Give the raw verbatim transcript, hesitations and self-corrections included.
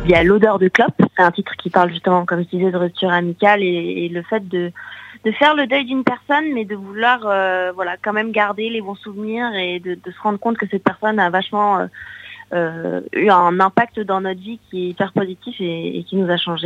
il y a l'odeur de clope. C'est un titre qui parle justement, comme je disais, de rupture amicale et, et le fait de de faire le deuil d'une personne, mais de vouloir euh, voilà quand même garder les bons souvenirs et de, de se rendre compte que cette personne a vachement euh, euh, eu un impact dans notre vie qui est hyper positif et, et qui nous a changé.